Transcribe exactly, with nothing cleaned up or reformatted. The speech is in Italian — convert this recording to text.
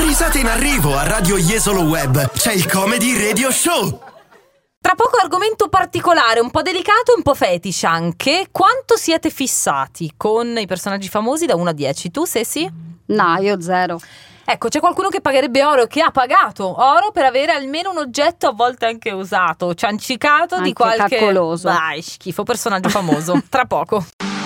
Risate in arrivo a Radio Jesolo Web. C'è il Comedy Radio Show. Tra poco argomento particolare, un po' delicato e un po' fetish anche. Quanto siete fissati con i personaggi famosi da uno a dieci? Tu, Sessi? No, io zero. Ecco, c'è qualcuno che pagherebbe oro, che ha pagato oro per avere almeno un oggetto, a volte anche usato, ciancicato, Anche di qualche... caccoloso. Dai, schifo, personaggio famoso. Tra poco.